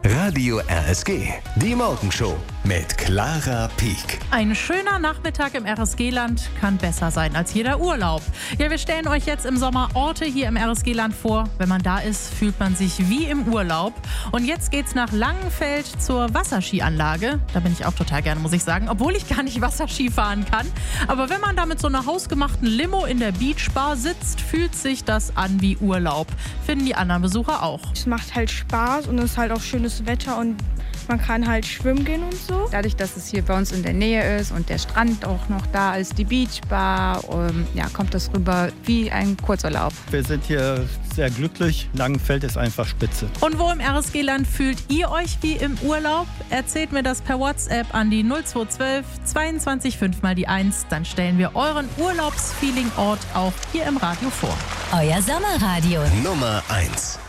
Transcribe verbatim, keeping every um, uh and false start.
Radio R S G, die Morgenshow mit Clara Pieck. Ein schöner Nachmittag im R S G-Land kann besser sein als jeder Urlaub. Ja, wir stellen euch jetzt im Sommer Orte hier im R S G-Land vor. Wenn man da ist, fühlt man sich wie im Urlaub. Und jetzt geht's nach Langenfeld zur Wasserskianlage. Da bin ich auch total gerne, muss ich sagen, obwohl ich gar nicht Wasserski fahren kann. Aber wenn man da mit so einer hausgemachten Limo in der Beachbar sitzt, fühlt sich das an wie Urlaub. Finden die anderen Besucher auch. Es macht halt Spaß und es ist halt auch schönes Wetter und man kann halt schwimmen gehen und so. Dadurch, dass es hier bei uns in der Nähe ist und der Strand auch noch da ist, die Beachbar, um, ja, kommt das rüber wie ein Kurzurlaub. Wir sind hier sehr glücklich. Langenfeld ist einfach spitze. Und wo im R S G-Land fühlt ihr euch wie im Urlaub? Erzählt mir das per WhatsApp an die null zwei zwölf zweiundzwanzig fünf mal die eins. Dann stellen wir euren Urlaubsfeeling-Ort auch hier im Radio vor. Euer Sommerradio Nummer eins.